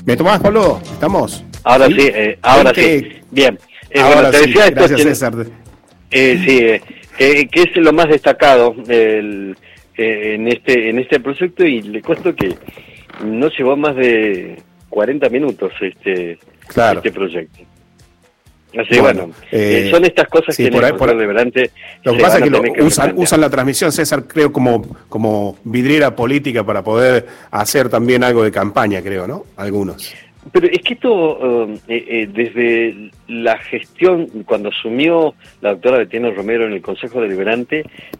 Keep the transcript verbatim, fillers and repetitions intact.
¿Me tomás, Pablo? ¿Estamos? Ahora sí, sí eh, ahora ¿Qué? sí. Bien. Eh, ahora bueno, te sí. decía esto. Gracias, que, César. Eh, sí, eh, que, que es lo más destacado el, eh, en este en este proyecto, y le cuento que no llevó más de cuarenta minutos este, claro. este proyecto. Así bueno, bueno eh, son estas cosas sí, que por en ahí, el portal Liberante lo que pasa es que, lo, que usan, usan la transmisión, César, creo, como, como vidriera política para poder hacer también algo de campaña, creo, ¿no? Algunos. Pero es que esto, uh, eh, eh, desde la gestión, cuando asumió la doctora Betiana Romero en el Consejo Deliberante,